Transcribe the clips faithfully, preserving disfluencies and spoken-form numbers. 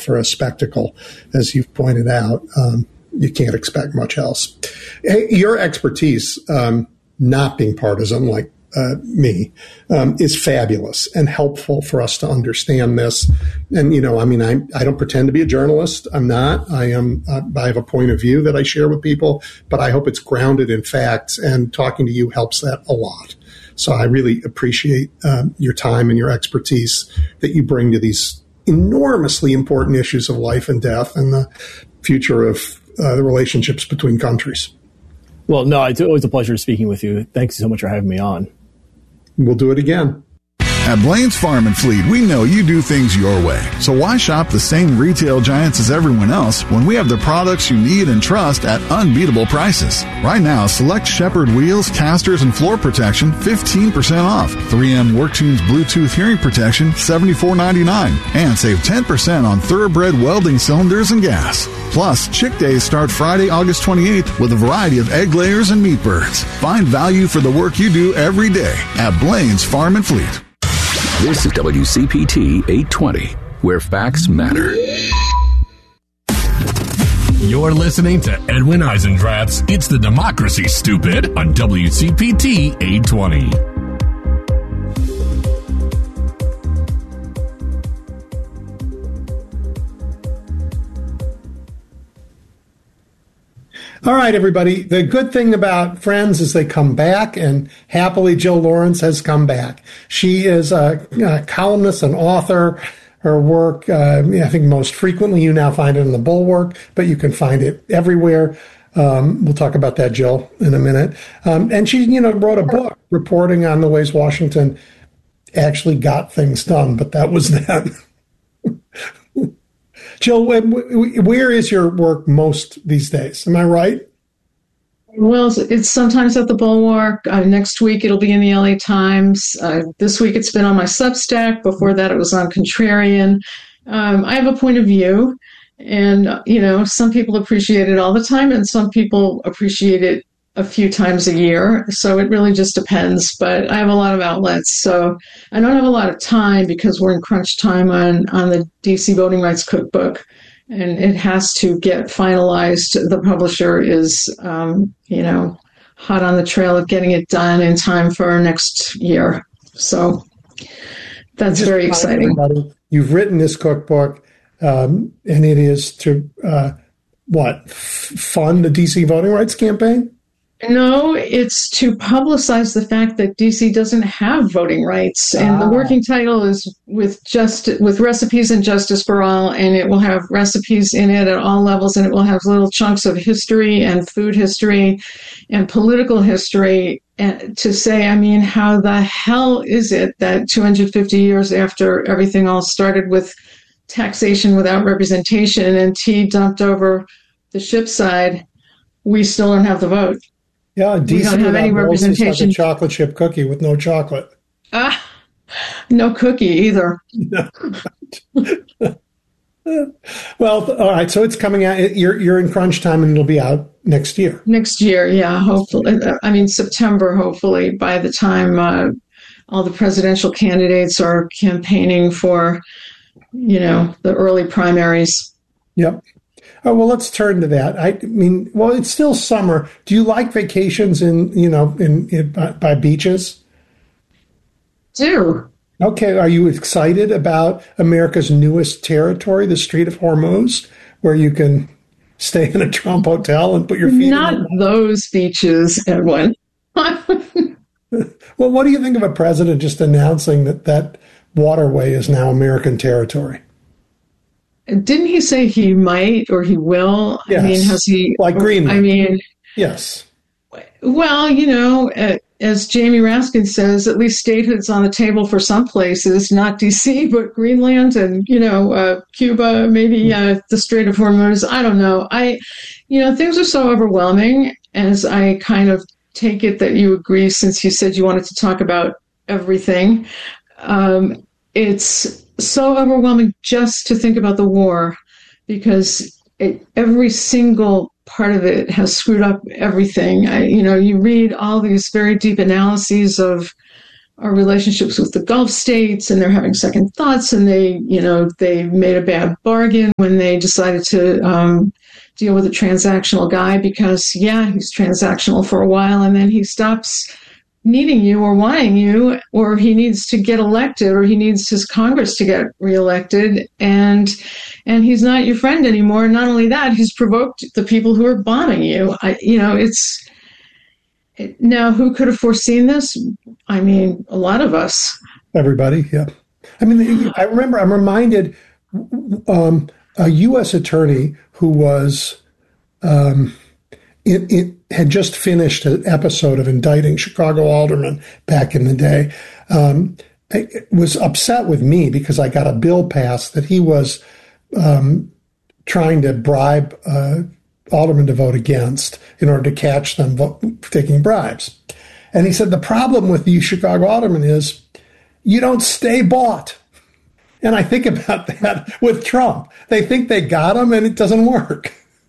for a spectacle, as you've pointed out. Um, you can't expect much else. Hey, your expertise, um, not being partisan like uh, me, um, is fabulous and helpful for us to understand this. And, you know, I mean, I, I don't pretend to be a journalist. I'm not. I am. Uh, I have a point of view that I share with people, but I hope it's grounded in facts, and talking to you helps that a lot. So I really appreciate um, your time and your expertise that you bring to these enormously important issues of life and death and the future of uh, the relationships between countries. Well, no, it's always a pleasure speaking with you. Thanks so much for having me on. We'll do it again. At Blaine's Farm and Fleet, we know you do things your way. So why shop the same retail giants as everyone else when we have the products you need and trust at unbeatable prices? Right now, select Shepherd wheels, casters, and floor protection fifteen percent off. three M WorkTunes Bluetooth hearing protection seventy-four ninety-nine. And save ten percent on Thoroughbred welding cylinders and gas. Plus, Chick Days start Friday, August twenty-eighth with a variety of egg layers and meat birds. Find value for the work you do every day at Blaine's Farm and Fleet. This is W C P T eight twenty, where facts matter. You're listening to Edwin Eisendrath's It's the Democracy, Stupid, on W C P T eight twenty. All right, everybody. The good thing about Friends is they come back, and happily Jill Lawrence has come back. She is a, a columnist and author. Her work, uh, I think most frequently you now find it in the Bulwark, but you can find it everywhere. Um, we'll talk about that, Jill, in a minute. Um, and she, you know, wrote a book reporting on the ways Washington actually got things done, but that was then. Jill, where is your work most these days? Am I right? Well, it's sometimes at the Bulwark. Uh, next week, it'll be in the L A Times. Uh, this week, it's been on my Substack. Before that, it was on Contrarian. Um, I have a point of view, and, uh, you know, some people appreciate it all the time, and some people appreciate it a few times a year. So it really just depends. But I have a lot of outlets. So I don't have a lot of time because we're in crunch time on, on the D C Voting Rights Cookbook. And it has to get finalized. The publisher is, um, you know, hot on the trail of getting it done in time for next year. So that's Just very exciting. You've written this cookbook, um, and it is to, uh, what, f- fund the D C Voting Rights Campaign? No, it's to publicize the fact that D C doesn't have voting rights. And ah. The working title is with just with recipes and justice for all, and it will have recipes in it at all levels, and it will have little chunks of history and food history and political history and to say, I mean, how the hell is it that two hundred fifty years after everything all started with taxation without representation and tea dumped over the ship side, we still don't have the vote? Yeah, D C we don't have any representation. Like a chocolate chip cookie with no chocolate. Ah, no cookie either. Well, all right. So it's coming out. You're you're in crunch time, and it'll be out next year. Next year, yeah. Hopefully, I mean September. Hopefully, by the time uh, all the presidential candidates are campaigning for, you know, the early primaries. Yep. Oh, well, let's turn to that. I mean, well, it's still summer. Do you like vacations in, you know, in, in by, by beaches? Do. Okay. Are you excited about America's newest territory, the Strait of Hormuz, where you can stay in a Trump hotel and put your feet Not in those beaches, Edwin. Well, what do you think of a president just announcing that that waterway is now American territory? Didn't he say he might or he will? Yes. I mean, has he? Like Greenland. I mean, yes. Well, you know, as Jamie Raskin says, at least statehood's on the table for some places, not D C, but Greenland and, you know, uh, Cuba, maybe uh, the Strait of Hormuz. I don't know. I, you know, things are so overwhelming, as I kind of take it that you agree, since you said you wanted to talk about everything. Um, it's so overwhelming just to think about the war, because it, every single part of it has screwed up everything. I, you know, you read all these very deep analyses of our relationships with the Gulf states, and they're having second thoughts, and they, you know, they made a bad bargain when they decided to um, deal with a transactional guy because, yeah, he's transactional for a while, and then he stops needing you or wanting you, or he needs to get elected, or he needs his Congress to get reelected, and and he's not your friend anymore. Not only that, he's provoked the people who are bombing you. I, you know, it's it, now who could have foreseen this? I mean, a lot of us. Everybody, yeah. I mean, I remember. I'm reminded um, a U S attorney who was. Um, It, it had just finished an episode of indicting Chicago aldermen back in the day. Um, it was upset with me because I got a bill passed that he was um, trying to bribe uh, aldermen to vote against in order to catch them vote, taking bribes. And he said the problem with the Chicago aldermen is you don't stay bought. And I think about that with Trump. They think they got him and it doesn't work.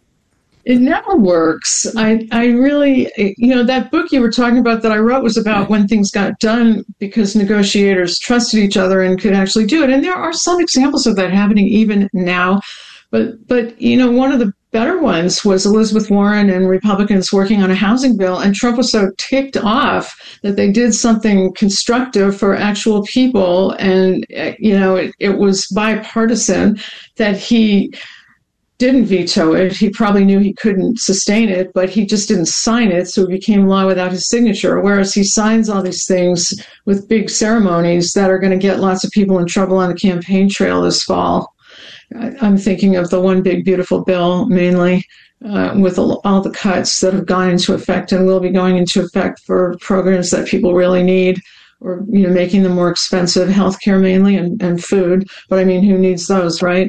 It never works. I, I really, you know, that book you were talking about that I wrote was about when things got done because negotiators trusted each other and could actually do it. And there are some examples of that happening even now. But, but you know, one of the better ones was Elizabeth Warren and Republicans working on a housing bill. And Trump was so ticked off that they did something constructive for actual people. And, you know, it, it was bipartisan that he didn't veto it. He probably knew he couldn't sustain it, but he just didn't sign it, so it became law without his signature. Whereas he signs all these things with big ceremonies that are going to get lots of people in trouble on the campaign trail this fall. I'm thinking of the One Big Beautiful Bill mainly, uh, with all the cuts that have gone into effect and will be going into effect for programs that people really need, or, you know, making them more expensive, healthcare mainly, and, and food. But I mean, who needs those, right?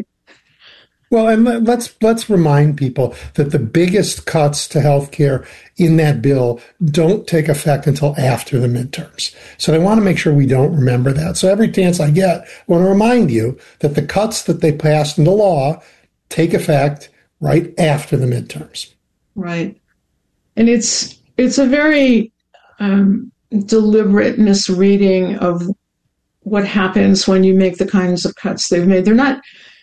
Well, and let's let's remind people that the biggest cuts to healthcare in that bill don't take effect until after the midterms. So I want to make sure we don't remember that. So every chance I get, I want to remind you that the cuts that they passed into law take effect right after the midterms. Right. And it's it's a very um, deliberate misreading of what happens when you make the kinds of cuts they've made. They're not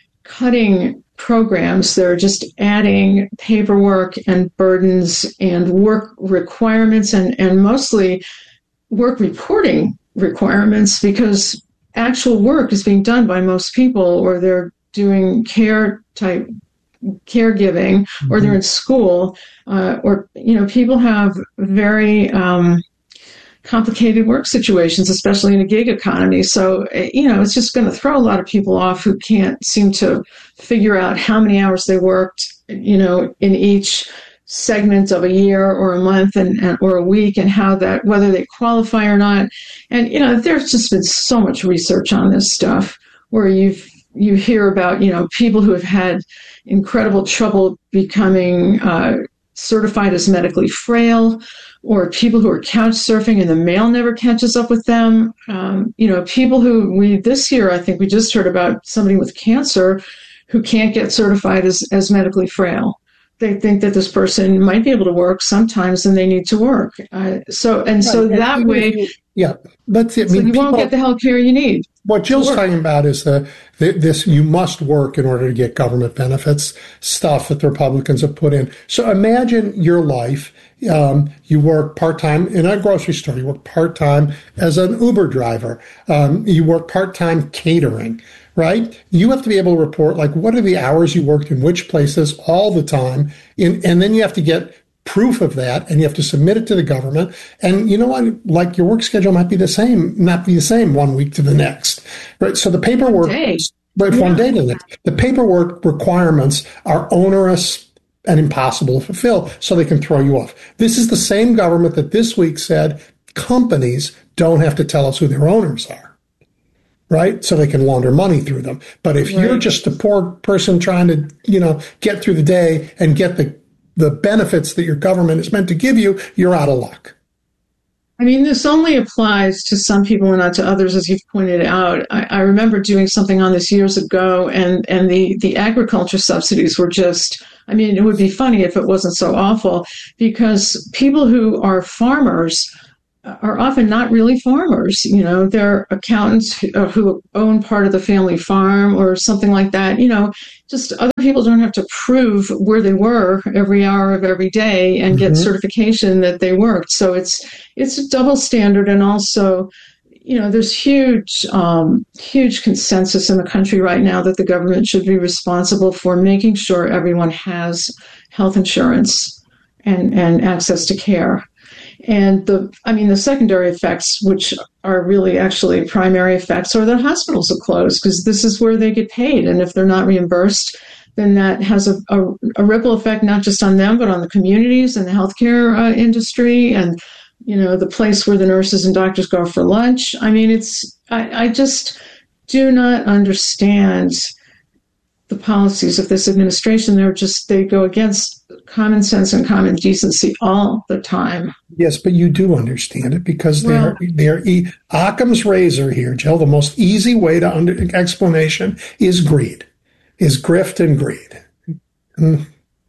cutting programs, they're just adding paperwork and burdens and work requirements, and, and mostly work reporting requirements, because actual work is being done by most people, or they're doing care type caregiving, mm-hmm. or they're in school, uh, or, you know, people have very um, complicated work situations, especially in a gig economy. So, you know, it's just going to throw a lot of people off who can't seem to figure out how many hours they worked, you know, in each segment of a year or a month and, and or a week, and how that, whether they qualify or not. And, you know, there's just been so much research on this stuff where you've, you hear about, you know, people who have had incredible trouble becoming uh, certified as medically frail, or people who are couch surfing and the mail never catches up with them. Um, you know, people who we, this year, I think we just heard about somebody with cancer who can't get certified as, as medically frail. They think that this person might be able to work sometimes and they need to work. Uh, so, and so right. that way, yeah, that's it. I so mean, you people, won't get the health care you need. What Jill's talking about is the, the this you must work in order to get government benefits stuff that the Republicans have put in. So imagine your life. Um, you work part-time in a grocery store. You work part-time as an Uber driver. Um, you work part-time catering, right? You have to be able to report, like, what are the hours you worked in which places all the time. In, and then you have to get proof of that, and you have to submit it to the government. And you know what? Like, your work schedule might be the same, not be the same one week to the next, right? So the paperwork, but yeah. one day to the next. The paperwork requirements are onerous and impossible to fulfill, so they can throw you off. This is the same government that this week said companies don't have to tell us who their owners are, right? So they can launder money through them. But if right. you're just a poor person trying to, you know, get through the day and get the the benefits that your government is meant to give you, you're out of luck. I mean, this only applies to some people and not to others, as you've pointed out. I, I remember doing something on this years ago, and, and the, the agriculture subsidies were just, I mean, it would be funny if it wasn't so awful, because people who are farmers are often not really farmers. You know, they're accountants who, uh, who own part of the family farm or something like that. You know, just other people don't have to prove where they were every hour of every day and mm-hmm. get certification that they worked. So it's it's a double standard. And also, you know, there's huge, um, huge consensus in the country right now that the government should be responsible for making sure everyone has health insurance and, and access to care. And the, I mean, the secondary effects, which are really actually primary effects, are that hospitals will close because this is where they get paid. And if they're not reimbursed, then that has a, a, a ripple effect, not just on them, but on the communities and the healthcare uh, industry and, you know, the place where the nurses and doctors go for lunch. I mean, it's, I, I just do not understand the policies of this administration. They're just, they go against common sense and common decency all the time. Yes, but you do understand it because well, they're, they're e- Occam's razor here, Jill. The most easy way to under explanation is greed, is grift and greed. Mm.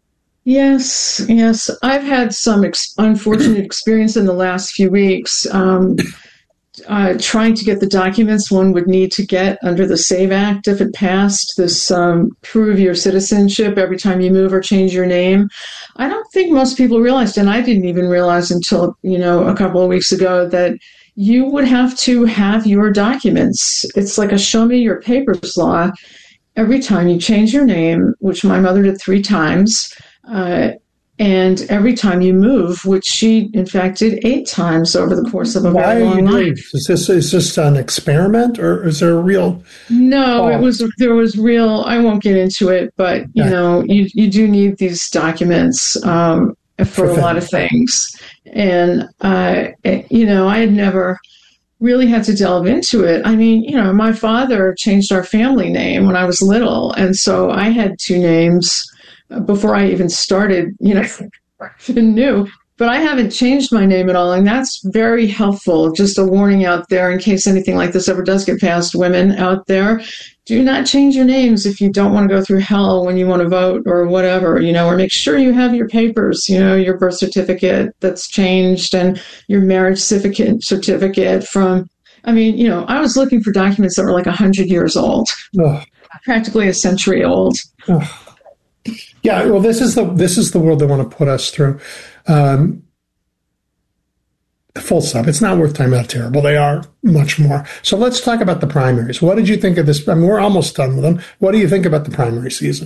Yes, yes. I've had some ex- unfortunate experience in the last few weeks. Um, Uh, trying to get the documents one would need to get under the SAVE Act if it passed, this um, prove your citizenship every time you move or change your name. I don't think most people realized, and I didn't even realize until, you know, a couple of weeks ago, that you would have to have your documents. It's like a show me your papers law every time you change your name, which my mother did three times. Uh, And every time you move, which she, in fact, did eight times over the course of a Why very long life. Is this is this an experiment, or is there a real? No, oh. it was there was real. I won't get into it, but you yeah. know, you you do need these documents um, for, for a lot of things, and uh, you know, I had never really had to delve into it. I mean, you know, my father changed our family name when I was little, and so I had two names before I even started, you know, even knew, but I haven't changed my name at all. And that's very helpful. Just a warning out there in case anything like this ever does get past women out there. Do not change your names if you don't want to go through hell when you want to vote or whatever, you know, or make sure you have your papers, you know, your birth certificate that's changed and your marriage certificate certificate from, I mean, you know, I was looking for documents that were like a hundred years old, oh. practically a century old. Oh. Yeah, well, this is the this is the world they want to put us through. Um, full stop. It's not worth time out terrible. They are much more. So let's talk about the primaries. What did you think of this? I mean, we're almost done with them. What do you think about the primary season?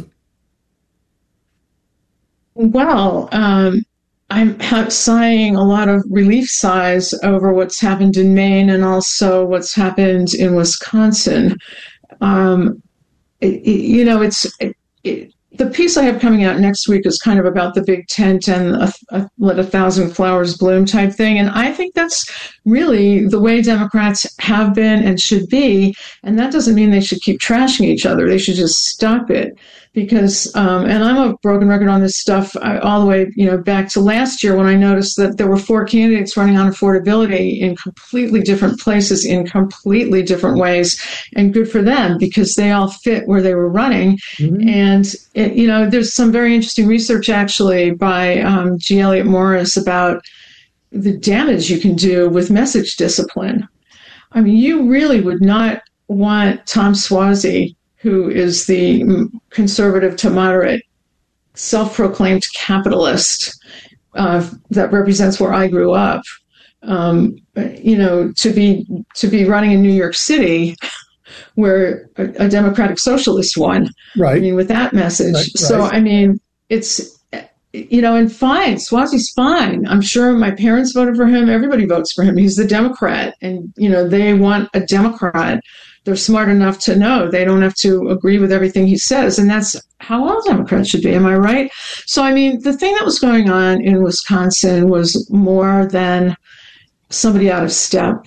Well, um, I'm sighing a lot of relief sighs over what's happened in Maine and also what's happened in Wisconsin. Um, it, it, you know, it's it, it, the piece I have coming out next week is kind of about the big tent and a, a, let a thousand flowers bloom type thing. And I think that's really the way Democrats have been and should be. And that doesn't mean they should keep trashing each other. They should just stop it. Because, um, and I'm a broken record on this stuff I, all the way, you know, back to last year when I noticed that there were four candidates running on affordability in completely different places, in completely different ways, and good for them because they all fit where they were running. Mm-hmm. And, it, you know, there's some very interesting research actually by um, G. Elliott Morris about the damage you can do with message discipline. I mean, you really would not want Tom Suozzi, who is the conservative to moderate, self-proclaimed capitalist uh, that represents where I grew up, um, you know, to be to be running in New York City, where a, a democratic socialist won. Right. I mean, with that message. Right, right. So, I mean, it's, you know, and fine, Suozzi's fine. I'm sure my parents voted for him. Everybody votes for him. He's the Democrat. And, you know, they want a Democrat. They're smart enough to know they don't have to agree with everything he says. And that's how all Democrats should be. Am I right? So, I mean, the thing that was going on in Wisconsin was more than somebody out of step.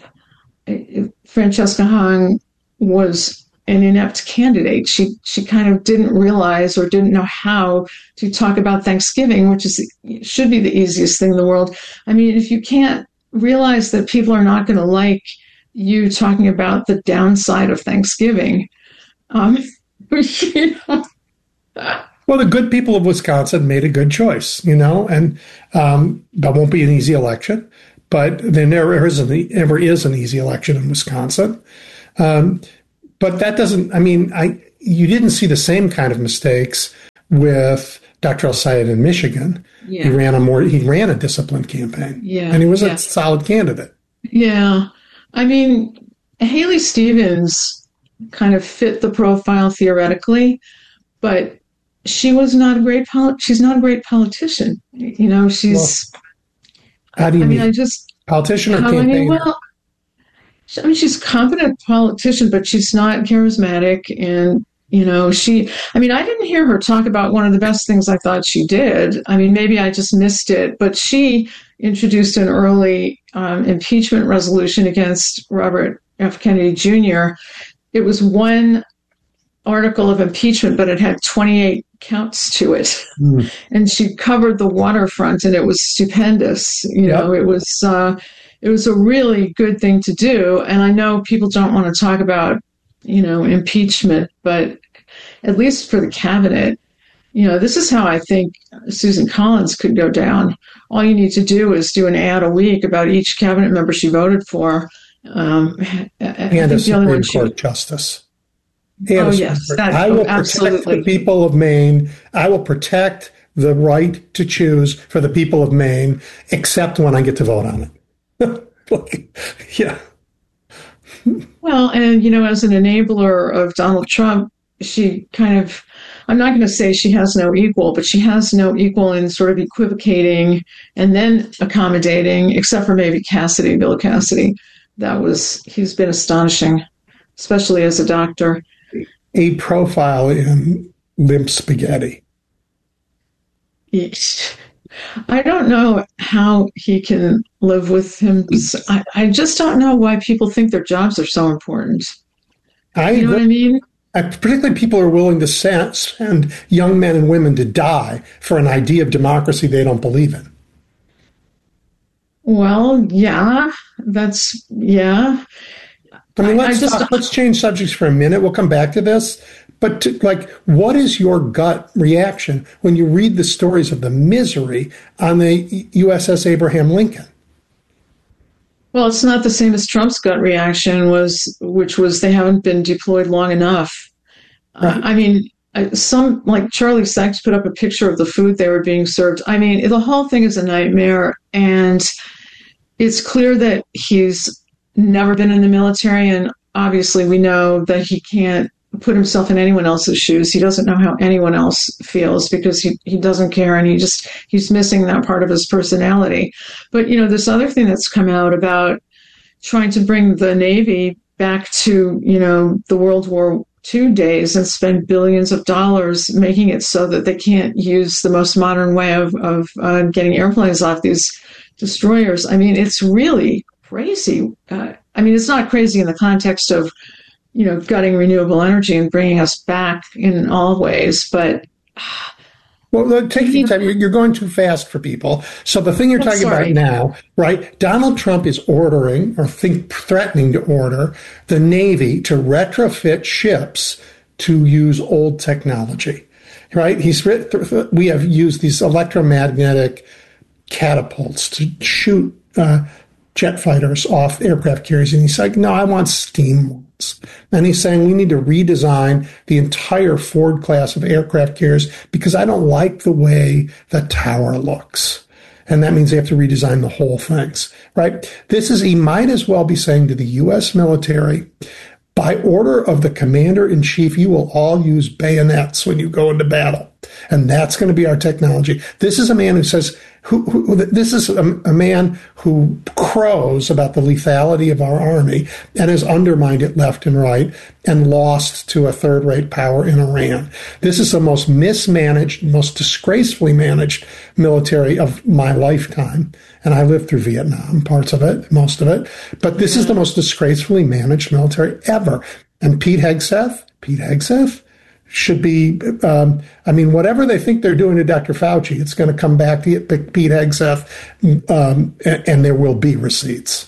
Francesca Hong was an inept candidate. She she kind of didn't realize or didn't know how to talk about Thanksgiving, which is should be the easiest thing in the world. I mean, if you can't realize that people are not going to like you talking about the downside of Thanksgiving. Um, you know. Well, the good people of Wisconsin made a good choice, you know, and um, that won't be an easy election. but there never is an, ever is an easy election in Wisconsin. Um, but that doesn't, I mean, I you didn't see the same kind of mistakes with Doctor El-Sayed in Michigan. Yeah. He ran a more, he ran a disciplined campaign. Yeah. And he was yeah. a solid candidate. Yeah. I mean, Haley Stevens kind of fit the profile theoretically, but she was not a great, poli- she's not a great politician. You know, she's, well, how do you I mean, mean? I just, politician or how campaigner? many, well, I mean, she's a competent politician, but she's not charismatic. And, you know, she, I mean, I didn't hear her talk about one of the best things I thought she did. I mean, maybe I just missed it, but she introduced an early um, impeachment resolution against Robert F. Kennedy Junior It was one article of impeachment, but it had twenty-eight counts to it. Mm. And she covered the waterfront, and it was stupendous. You yep. know, it was, uh, it was a really good thing to do. And I know people don't want to talk about, you know, impeachment, but at least for the cabinet, you know, this is how I think Susan Collins could go down. All you need to do is do an ad a week about each cabinet member she voted for. Um, and a Supreme Court she, justice. And oh, yes. That, I will oh, absolutely. protect the people of Maine. I will protect the right to choose for the people of Maine, except when I get to vote on it. like, yeah. Well, and, you know, as an enabler of Donald Trump, she kind of, I'm not going to say she has no equal, but she has no equal in sort of equivocating and then accommodating, except for maybe Cassidy, Bill Cassidy. That was, he's been astonishing, especially as a doctor. A profile in limp spaghetti. I don't know how he can live with him. I, I just don't know why people think their jobs are so important. I, you know what I mean? I, particularly people are willing to send, send young men and women to die for an idea of democracy they don't believe in. Well, yeah, that's, yeah. I mean, let's, I just, talk, let's change subjects for a minute. We'll come back to this. But, to, like, what is your gut reaction when you read the stories of the misery on the U S S Abraham Lincoln? Well, it's not the same as Trump's gut reaction was, which was they haven't been deployed long enough. Right. Uh, I mean, some, like Charlie Sykes put up a picture of the food they were being served. I mean, the whole thing is a nightmare. And it's clear that he's never been in the military. And obviously we know that he can't put himself in anyone else's shoes. He doesn't know how anyone else feels because he, he doesn't care, and he just he's missing that part of his personality. But, you know, this other thing that's come out about trying to bring the Navy back to, you know, the World War Two days and spend billions of dollars making it so that they can't use the most modern way of, of uh, getting airplanes off these destroyers. I mean, it's really crazy. Uh, I mean, it's not crazy in the context of, you know, gutting renewable energy and bringing us back in all ways, but... Well, take your time. You're going too fast for people. So the thing you're talking about now, right? Donald Trump is ordering, or think threatening to order, the Navy to retrofit ships to use old technology, right? He's we have used these electromagnetic catapults to shoot uh, jet fighters off aircraft carriers, and he's like, no, I want steam ones. And he's saying we need to redesign the entire Ford class of aircraft carriers because I don't like the way the tower looks. And that means they have to redesign the whole things, right? This is, he might as well be saying to the U S military, by order of the commander-in-chief, you will all use bayonets when you go into battle. And that's going to be our technology. This is a man who says, who, who this is a, a man who crows about the lethality of our army and has undermined it left and right and lost to a third-rate power in Iran. This is the most mismanaged, most disgracefully managed military of my lifetime. And I lived through Vietnam, parts of it, most of it. But this is the most disgracefully managed military ever. And Pete Hegseth, Pete Hegseth, should be, um, I mean, whatever they think they're doing to Doctor Fauci, it's going to come back to Pete Hegseth, um, and, and there will be receipts.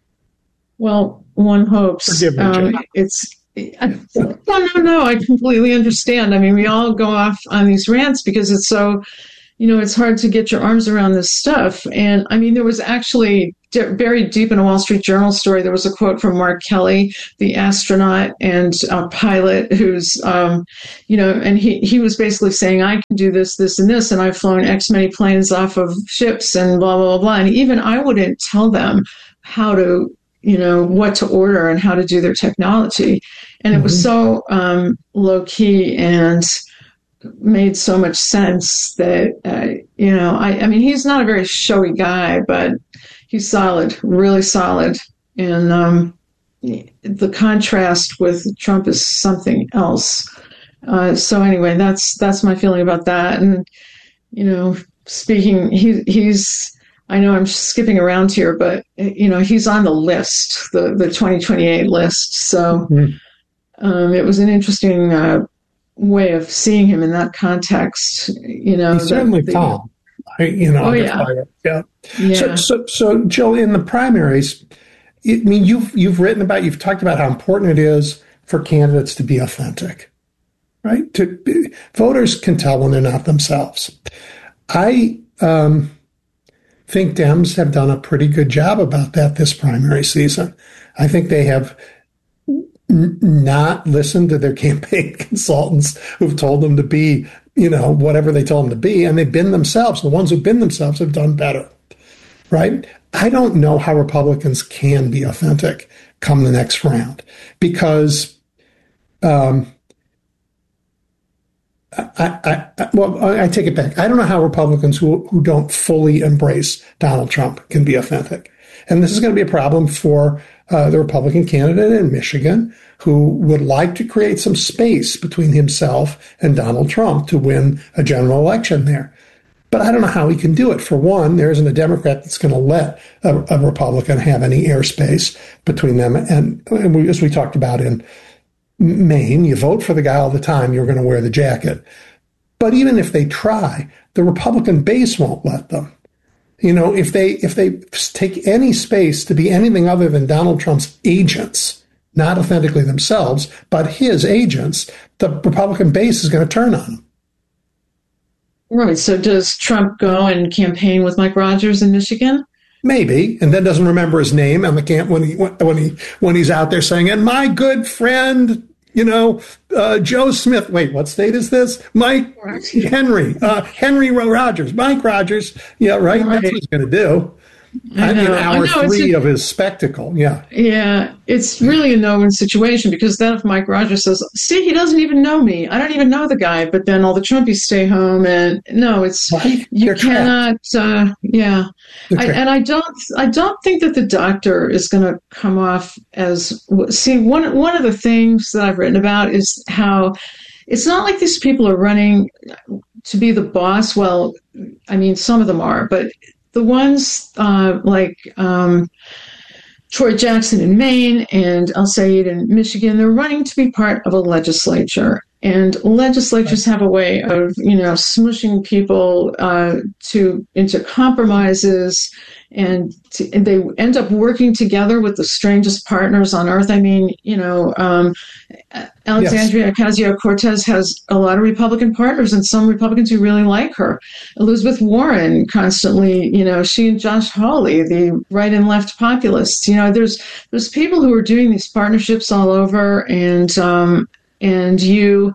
Well, one hopes. Forgive me, um, it's no, no, no. I completely understand. I mean, we all go off on these rants because it's so, you know, it's hard to get your arms around this stuff. And I mean, there was actually d- buried deep in a Wall Street Journal story. There was a quote from Mark Kelly, the astronaut and uh, pilot, who's, um, you know, and he, he was basically saying, I can do this, this, and this, and I've flown X many planes off of ships and blah, blah, blah, blah. And even I wouldn't tell them how to, you know, what to order and how to do their technology. And mm-hmm. it was so um, low key and made so much sense that, uh, you know, I, I mean, he's not a very showy guy, but he's solid, really solid. And um, the contrast with Trump is something else. Uh, so anyway, that's that's my feeling about that. And, you know, speaking, he, he's, I know I'm skipping around here, but, you know, he's on the list, the, the twenty twenty-eight list. So mm-hmm. um, it was an interesting uh, way of seeing him in that context. You know, he's certainly the, calm. I, you know, oh, yeah. yeah. yeah. So, so, so, Jill, in the primaries, I mean, you've you've written about, you've talked about how important it is for candidates to be authentic, right? To be, voters can tell when they're not themselves. I. Um, think Dems have done a pretty good job about that this primary season. I think they have n- not listened to their campaign consultants who've told them to be, you know, whatever they told them to be, and they've been themselves. The ones who've been themselves have done better, right? I don't know how Republicans can be authentic come the next round because um, I, I, well, I take it back. I don't know how Republicans who, who don't fully embrace Donald Trump can be authentic. And this is going to be a problem for uh, the Republican candidate in Michigan who would like to create some space between himself and Donald Trump to win a general election there. But I don't know how he can do it. For one, there isn't a Democrat that's going to let a, a Republican have any airspace between them. And, and we, as we talked about in Maine, you vote for the guy all the time, you're going to wear the jacket. But even if they try, the Republican base won't let them. You know, if they if they take any space to be anything other than Donald Trump's agents, not authentically themselves, but his agents, the Republican base is going to turn on them. Right. So does Trump go and campaign with Mike Rogers in Michigan? Maybe, and then doesn't remember his name on the camp when he when he when he's out there saying, "And my good friend, you know, uh, Joe Smith." Wait, what state is this? Mike Henry, uh, Henry Rogers, Mike Rogers. Yeah, right. right. That's what he's going to do. I know. In hour I know, three a, of his spectacle. Yeah. Yeah. It's really a no-win situation because then if Mike Rogers says, see, he doesn't even know me. I don't even know the guy. But then all the Trumpies stay home. And no, it's, right? you They're cannot, uh, yeah. I, and I don't, I don't think that the doctor is going to come off as, see, one, one of the things that I've written about is how it's not like these people are running to be the boss. Well, I mean, some of them are, but the ones uh, like um, Troy Jackson in Maine and El Sayed in Michigan, they're running to be part of a legislature. And legislatures have a way of, you know, smushing people uh, to into compromises, and, to, and they end up working together with the strangest partners on earth. I mean, you know, um, Alexandria yes. Ocasio-Cortez has a lot of Republican partners and some Republicans who really like her. Elizabeth Warren constantly, you know, she and Josh Hawley, the right and left populists. You know, there's there's people who are doing these partnerships all over, and um, and you,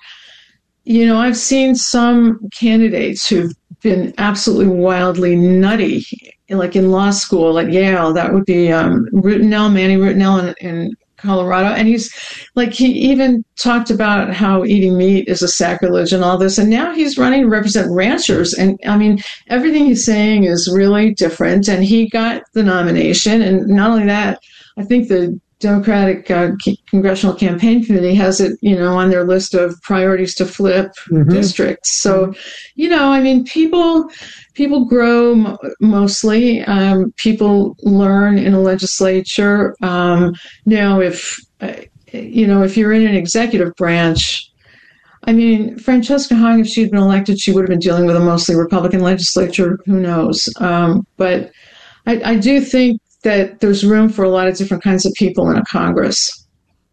you know, I've seen some candidates who've been absolutely wildly nutty, like in law school at Yale. That would be um, Routenell, Manny Routenell in, in Colorado. And he's like, he even talked about how eating meat is a sacrilege and all this. And now he's running to represent ranchers. And I mean, everything he's saying is really different. And he got the nomination. And not only that, I think the Democratic uh, Congressional Campaign Committee has it, you know, on their list of priorities to flip mm-hmm. districts. So, you know, I mean, people people grow m- mostly. Um, people learn in a legislature. Um, now, if uh, you know, if you're in an executive branch, I mean, Francesca Hong, if she'd been elected, she would have been dealing with a mostly Republican legislature. Who knows? Um, but I, I do think that there's room for a lot of different kinds of people in a Congress.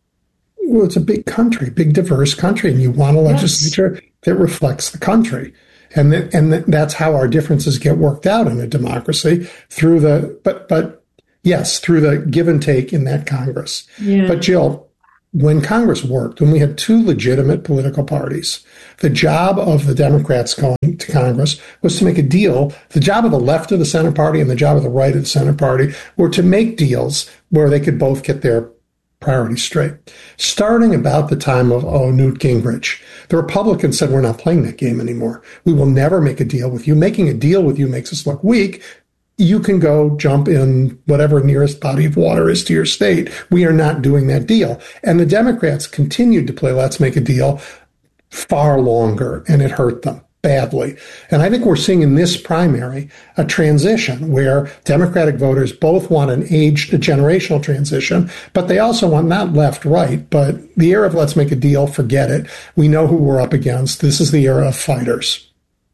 Well, it's a big country, big diverse country, and you want a legislature yes. that reflects the country. And that, and that, that's how our differences get worked out in a democracy through the, but, but Yes, through the give and take in that Congress. Yeah. But Jill, when Congress worked, when we had two legitimate political parties, the job of the Democrats going to Congress was to make a deal. The job of the left of the Center Party and the job of the right of the Center Party were to make deals where they could both get their priorities straight. Starting about the time of oh, Newt Gingrich, the Republicans said, we're not playing that game anymore. We will never make a deal with you. Making a deal with you makes us look weak. You can go jump in whatever nearest body of water is to your state. We are not doing that deal. And the Democrats continued to play let's make a deal far longer, and it hurt them badly. And I think we're seeing in this primary a transition where Democratic voters both want an aged, a generational transition, but they also want not left, right, but the era of let's make a deal, forget it. We know who we're up against. This is the era of fighters.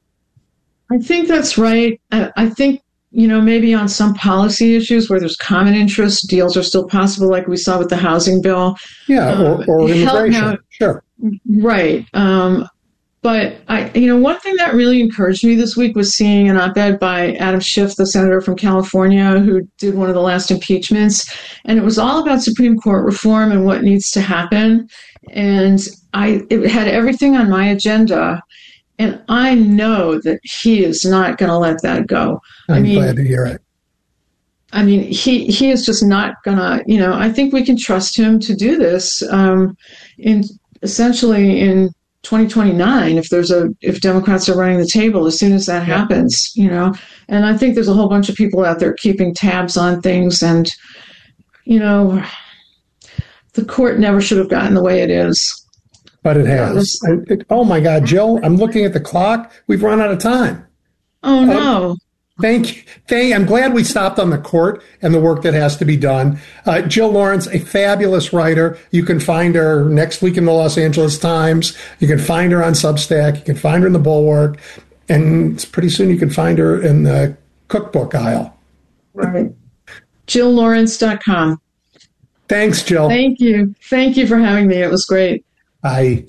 I think that's right. I, I think you know, maybe on some policy issues where there's common interest, deals are still possible, like we saw with the housing bill. Yeah, or, um, or immigration. Now, sure. Right. Um, but, I, you know, one thing that really encouraged me this week was seeing an op-ed by Adam Schiff, the senator from California, who did one of the last impeachments. And it was all about Supreme Court reform and what needs to happen. And I it had everything on my agenda. And I know that he is not going to let that go. I'm I mean, glad to hear it. I mean, he, he is just not going to, you know, I think we can trust him to do this um, in essentially in twenty twenty-nine, if there's a, if Democrats are running the table, as soon as that yeah. happens, you know, and I think there's a whole bunch of people out there keeping tabs on things. And, you know, the court never should have gotten the way it is. But it has. It, it, oh, my God, Jill, I'm looking at the clock. We've run out of time. Oh, no. Um, thank you. Thank, I'm glad we stopped on the court and the work that has to be done. Uh, Jill Lawrence, a fabulous writer. You can find her next week in the Los Angeles Times. You can find her on Substack. You can find her in the Bulwark. And pretty soon you can find her in the cookbook aisle. Right. Jill Lawrence dot com. Thanks, Jill. Thank you. Thank you for having me. It was great. Bye.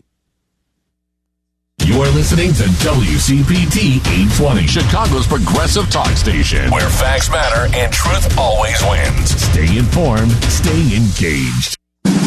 You are listening to W C P T eight twenty, Chicago's progressive talk station, where facts matter and truth always wins. Stay informed, stay engaged.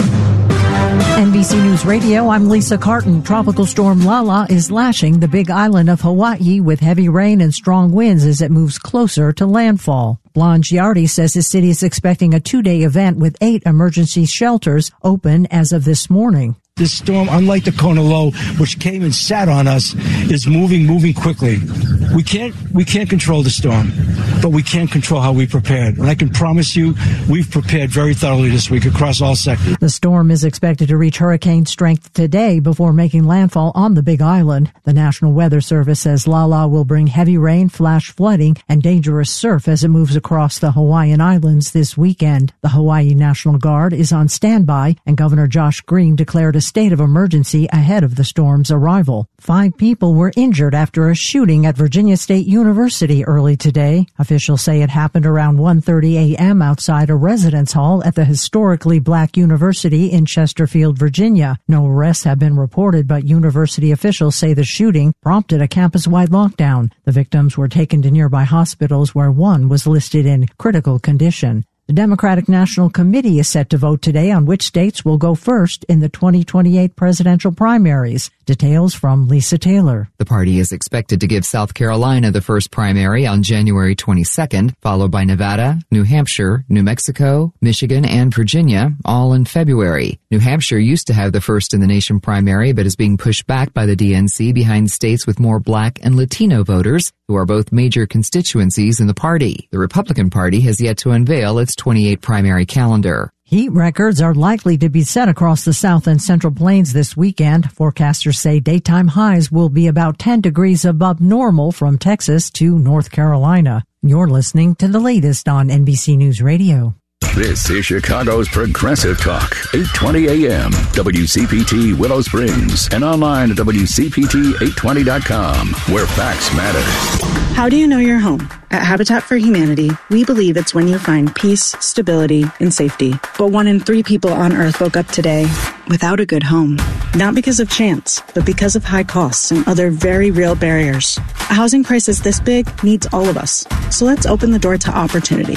N B C News Radio, I'm Lisa Carton. Tropical storm Lala is lashing the Big Island of Hawaii with heavy rain and strong winds as it moves closer to landfall. Lon Giardi says his city is expecting a two-day event with eight emergency shelters open as of this morning. This storm, unlike the Kona Low, which came and sat on us, is moving, moving quickly. We can't, we can't control the storm, but we can control how we prepared. And I can promise you, we've prepared very thoroughly this week across all sectors. The storm is expected to reach hurricane strength today before making landfall on the Big Island. The National Weather Service says Lala will bring heavy rain, flash flooding, and dangerous surf as it moves across the Hawaiian Islands this weekend. The Hawaii National Guard is on standby, and Governor Josh Green declared a state of emergency ahead of the storm's arrival. Five people were injured after a shooting at Virginia State University early today. Officials say it happened around one thirty a.m. outside a residence hall at the historically black university in Chesterfield, Virginia. No arrests have been reported, but university officials say the shooting prompted a campus-wide lockdown. The victims were taken to nearby hospitals where one was listed in critical condition. The Democratic National Committee is set to vote today on which states will go first in the twenty twenty-eight presidential primaries. Details from Lisa Taylor. The party is expected to give South Carolina the first primary on January twenty-second, followed by Nevada, New Hampshire, New Mexico, Michigan, and Virginia, all in February. New Hampshire used to have the first in the nation primary, but is being pushed back by the D N C behind states with more black and Latino voters, who are both major constituencies in the party. The Republican Party has yet to unveil its twenty-eight primary calendar. Heat records are likely to be set across the South and Central Plains this weekend. Forecasters say daytime highs will be about ten degrees above normal from Texas to North Carolina. You're listening to the latest on N B C News Radio. This is Chicago's Progressive Talk, eight twenty a.m., W C P T Willow Springs, and online at W C P T eight twenty dot com, where facts matter. How do you know your home? At Habitat for Humanity, we believe it's when you find peace, stability, and safety. But one in three people on Earth woke up today without a good home. Not because of chance, but because of high costs and other very real barriers. A housing crisis this big needs all of us. So let's open the door to opportunity.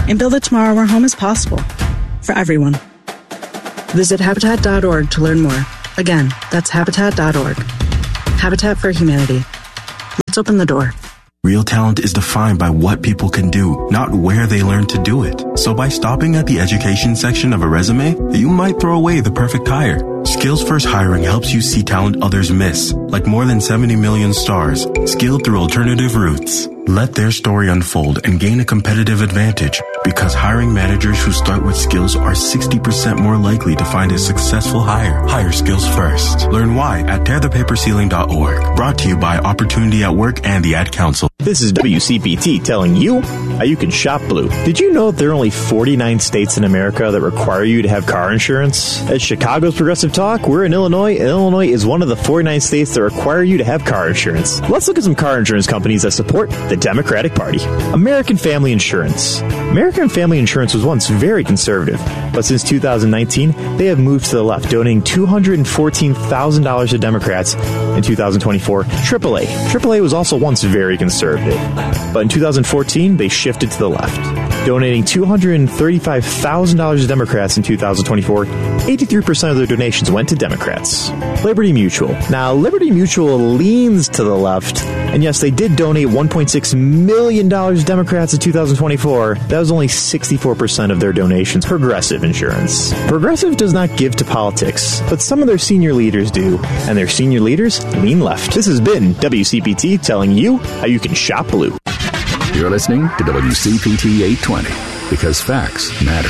and build a tomorrow where home is possible for everyone. Visit Habitat dot org to learn more. Again, that's Habitat dot org. Habitat for Humanity. Let's open the door. Real talent is defined by what people can do, not where they learn to do it. So by stopping at the education section of a resume, you might throw away the perfect hire. Skills First Hiring helps you see talent others miss, like more than seventy million stars, skilled through alternative routes. Let their story unfold and gain a competitive advantage, because hiring managers who start with skills are sixty percent more likely to find a successful hire. Hire skills first. Learn why at tear the paper ceiling dot org. Brought to you by Opportunity at Work and the Ad Council. This is W C P T telling you how you can shop blue. Did you know there are only forty-nine states in America that require you to have car insurance? At Chicago's Progressive Talk, we're in Illinois, and Illinois is one of the forty-nine states that require you to have car insurance. Let's look at some car insurance companies that support the Democratic Party. American Family Insurance. American Family Insurance was once very conservative, but since two thousand nineteen, they have moved to the left, donating two hundred fourteen thousand dollars to Democrats in two thousand twenty-four. triple A. triple A was also once very conservative, but in two thousand fourteen, they shifted to the left, donating two hundred thirty-five thousand dollars to Democrats in two thousand twenty-four. eighty-three percent of their donations went to Democrats. Liberty Mutual. Now, Liberty Mutual leans to the left, and yes, they did donate one point six million dollars to Democrats in two thousand twenty-four. That was only sixty-four percent of their donations. Progressive Insurance. Progressive does not give to politics, but some of their senior leaders do, and their senior leaders lean left. This has been W C P T telling you how you can shop blue. You're listening to W C P T eight twenty, because facts matter.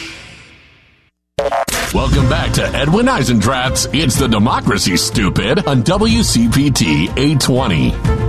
Welcome back to Edwin Eisendrath's It's the Democracy, Stupid, on W C P T eight twenty.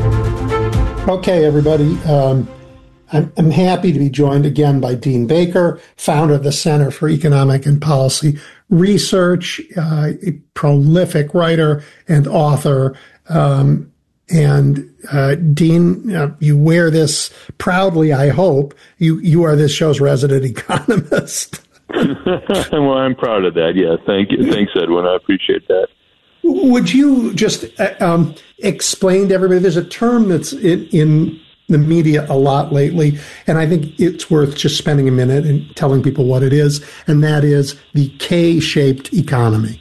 Okay, everybody. Um, I'm, I'm happy to be joined again by Dean Baker, founder of the Center for Economic and Policy Research, uh, a prolific writer and author. Um, and uh, Dean, uh, you wear this proudly, I hope. You, you are this show's resident economist. Well, I'm proud of that. Yeah, thank you. Thanks, Edwin. I appreciate that. Would you just uh, um, explain to everybody? There's a term that's in, in the media a lot lately, and I think it's worth just spending a minute and telling people what it is, and that is the K-shaped economy.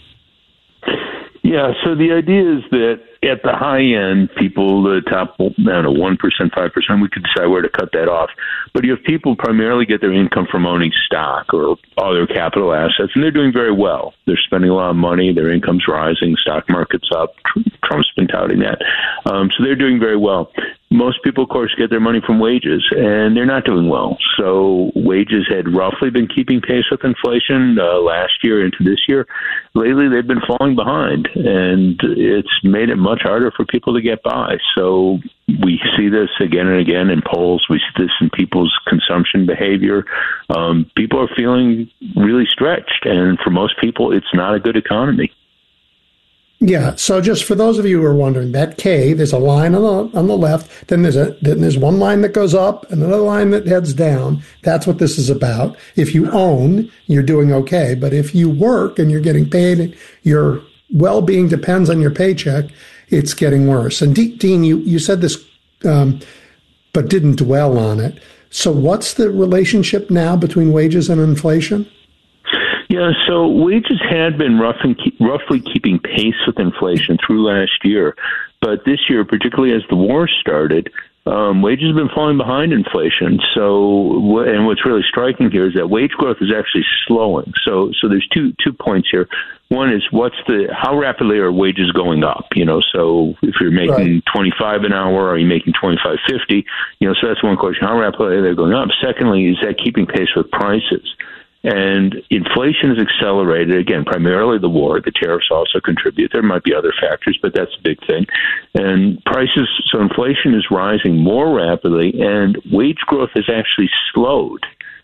Yeah, so the idea is that at the high end, people, the top, I don't know, one percent, five percent, we could decide where to cut that off. But you have people primarily get their income from owning stock or other capital assets, and they're doing very well. They're spending a lot of money. Their income's rising. Stock market's up. Trump's been touting that. Um, so they're doing very well. Most people, of course, get their money from wages, and they're not doing well. So wages had roughly been keeping pace with inflation uh, last year into this year. Lately, they've been falling behind, and it's made it much harder for people to get by. So we see this again and again in polls. We see this in people's consumption behavior. Um, people are feeling really stretched, and for most people, it's not a good economy. Yeah. So just for those of you who are wondering, that K, there's a line on the on the left, then there's a then there's one line that goes up, and another line that heads down. That's what this is about. If you own, you're doing okay. But if you work and you're getting paid, your well-being depends on your paycheck, it's getting worse. And D- Dean, you, you said this, um, but didn't dwell on it. So what's the relationship now between wages and inflation? Yeah, so wages had been roughly, roughly keeping pace with inflation through last year. But this year, particularly as the war started, um, wages have been falling behind inflation. So, and what's really striking here is that wage growth is actually slowing. So, so there's two two points here. One is what's the how rapidly are wages going up? You know, so if you're making right. twenty-five an hour, are you making twenty-five fifty? You know, so that's one question. How rapidly are they going up? Secondly, is that keeping pace with prices? And inflation has accelerated, again, primarily the war. The tariffs also contribute. There might be other factors, but that's a big thing. And prices, so inflation is rising more rapidly, and wage growth has actually slowed.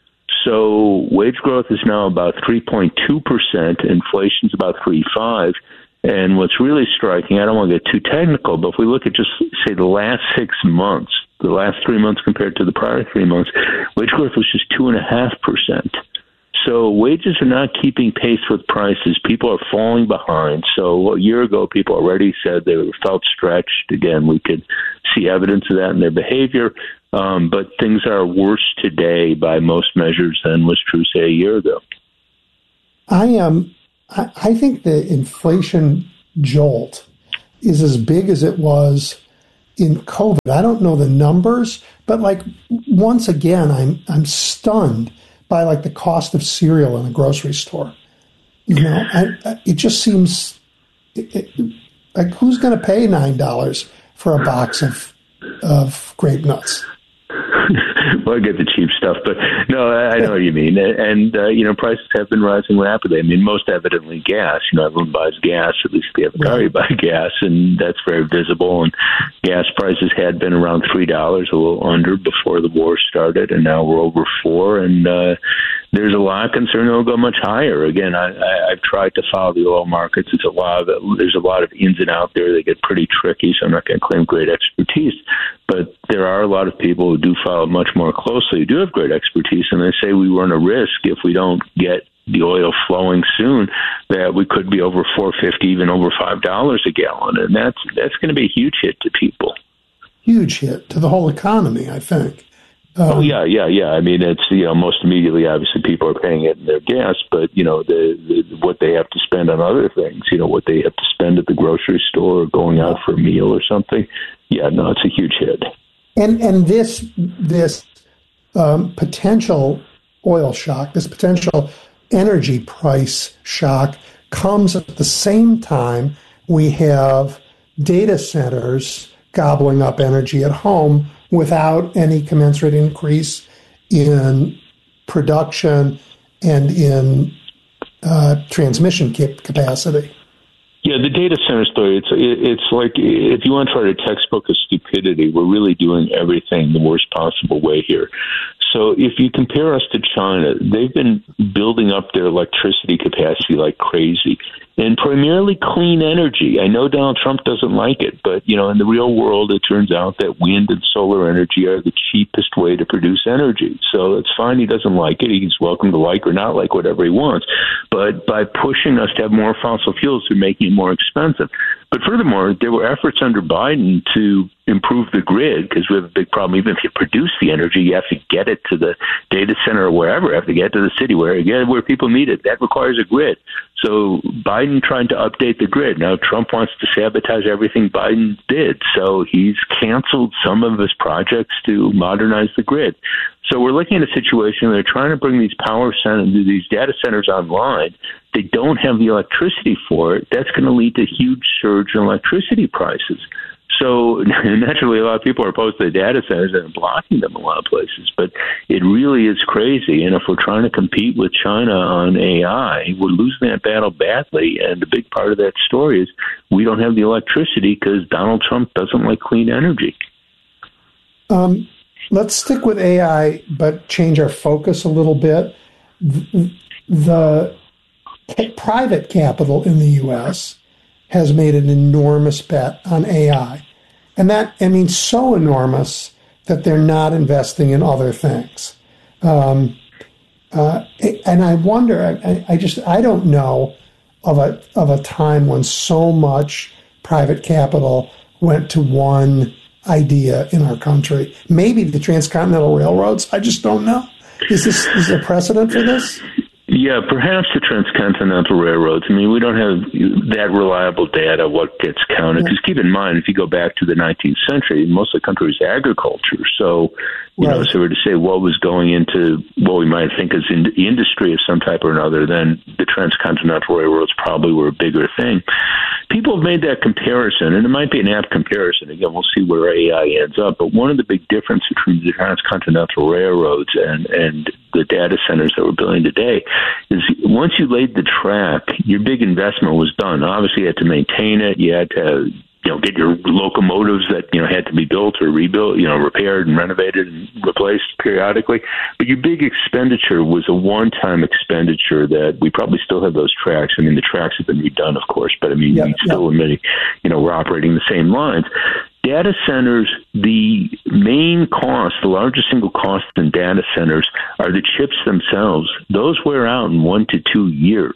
So wage growth is now about three point two percent. Inflation's about three point five. And what's really striking, I don't want to get too technical, but if we look at just, say, the last six months, the last three months compared to the prior three months, wage growth was just two point five percent. So wages are not keeping pace with prices. People are falling behind. So a year ago, people already said they felt stretched. Again, we could see evidence of that in their behavior. Um, but things are worse today by most measures than was true, say, a year ago. I um, I, I think the inflation jolt is as big as it was in COVID. I don't know the numbers, but like once again, I'm I'm stunned by like the cost of cereal in a grocery store. You know, I, I, it just seems it, it, like who's going to pay nine dollars for a box of of grape nuts? Well, I get the cheap stuff, but no, I know what you mean. And, uh, you know, prices have been rising rapidly. I mean, most evidently gas. You know, everyone buys gas, at least if you have a car, you buy gas, and that's very visible. And gas prices had been around three dollars, a little under before the war started, and now we're over four. And uh, there's a lot of concern it'll go much higher. Again, I, I, I've tried to follow the oil markets. It's a lot of, there's a lot of ins and outs there. They get pretty tricky, so I'm not going to claim great expertise. But there are a lot of people who do follow much more closely, who do have great expertise, and they say we run a risk if we don't get the oil flowing soon that we could be over four fifty, even over five dollars a gallon, and that's that's going to be a huge hit to people. Huge hit to the whole economy, I think. Um, oh yeah, yeah, yeah. I mean, it's you know most immediately, obviously, people are paying it in their gas, but you know the, the what they have to spend on other things. You know what they have to spend at the grocery store or going out for a meal or something. Yeah, no, it's a huge hit. And and this this um, potential oil shock, this potential energy price shock, comes at the same time we have data centers gobbling up energy at home without any commensurate increase in production and in uh, transmission cap- capacity. Yeah, the data center story, it's it's like if you want to write a textbook of stupidity, we're really doing everything the worst possible way here. So if you compare us to China, they've been building up their electricity capacity like crazy, and primarily clean energy. I know Donald Trump doesn't like it, but you know, in the real world, it turns out that wind and solar energy are the cheapest way to produce energy. So it's fine. He doesn't like it. He's welcome to like or not like whatever he wants. But by pushing us to have more fossil fuels, they're making it more expensive. But furthermore, there were efforts under Biden to improve the grid, because we have a big problem. Even if you produce the energy, you have to get it to the data center or wherever. You have to get it to the city, where again, where people need it. That requires a grid. So Biden trying to update the grid. Now Trump wants to sabotage everything Biden did. So he's canceled some of his projects to modernize the grid. So we're looking at a situation where they're trying to bring these power centers, these data centers online. They don't have the electricity for it. That's going to lead to huge surge in electricity prices. So naturally, a lot of people are opposed to the data centers and blocking them in a lot of places. But it really is crazy. And if we're trying to compete with China on A I, we're losing that battle badly. And the big part of that story is we don't have the electricity because Donald Trump doesn't like clean energy. Um, let's stick with A I, but change our focus a little bit. The, the private capital in the U S has made an enormous bet on A I. And that, I mean, so enormous that they're not investing in other things. Um, uh, and I wonder, I, I just, I don't know of a of a time when so much private capital went to one idea in our country. Maybe the transcontinental railroads, I just don't know. Is this is there precedent for this? Yeah, perhaps the transcontinental railroads. I mean, we don't have that reliable data what gets counted. Because keep in mind, if you go back to the nineteenth century, most of the country was agriculture. So, you right. know, so we're to say what was going into what we might think is in industry of some type or another, then the transcontinental railroads probably were a bigger thing. People have made that comparison, and it might be an apt comparison. Again, we'll see where A I ends up. But one of the big differences between the transcontinental railroads and, and the data centers that we're building today is once you laid the track, your big investment was done. Obviously, you had to maintain it. You had to, you know, get your locomotives that, you know, had to be built or rebuilt, you know, repaired and renovated and replaced periodically. But your big expenditure was a one-time expenditure that we probably still have those tracks. I mean, the tracks have been redone, of course, but I mean, yep, still, yep. many, you know, we're operating the same lines. Data centers, the main cost, the largest single cost in data centers are the chips themselves. Those wear out in one to two years.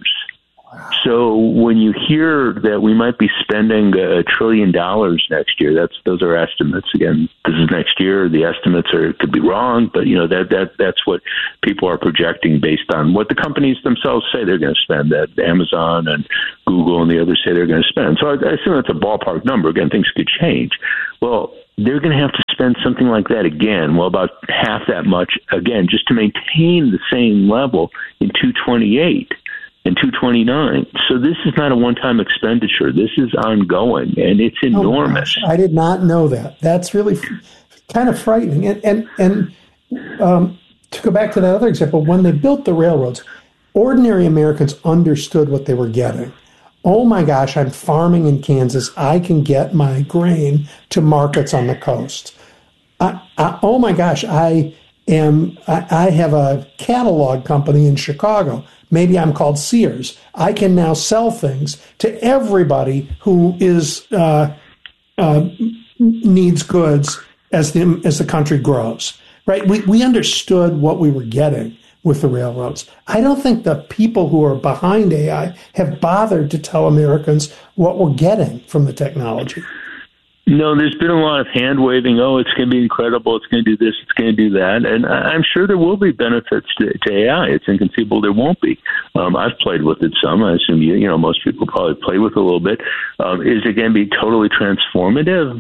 So when you hear that we might be spending a trillion dollars next year, that's those are estimates. Again, this is next year. The estimates are could be wrong, but you know that that that's what people are projecting based on what the companies themselves say they're going to spend. That Amazon and Google and the others say they're going to spend. So I, I assume that's a ballpark number. Again, things could change. Well, they're going to have to spend something like that again. Well, about half that much again, just to maintain the same level in two twenty-eight. And two twenty-nine. So this is not a one-time expenditure. This is ongoing, and it's enormous. Oh, I did not know that. That's really f- kind of frightening. And and, and um, to go back to that other example, when they built the railroads, ordinary Americans understood what they were getting. Oh my gosh, I'm farming in Kansas. I can get my grain to markets on the coast. I, I, oh my gosh, I am. I, I have a catalog company in Chicago. Maybe I'm called Sears. I can now sell things to everybody who is uh, uh, needs goods as the as the country grows. Right? We we understood what we were getting with the railroads. I don't think the people who are behind A I have bothered to tell Americans what we're getting from the technology. No, there's been a lot of hand waving. Oh, it's going to be incredible. It's going to do this. It's going to do that. And I'm sure there will be benefits to, to A I. It's inconceivable there won't be. Um, I've played with it some. I assume you, you know, most people probably play with it a little bit. Um, is it going to be totally transformative?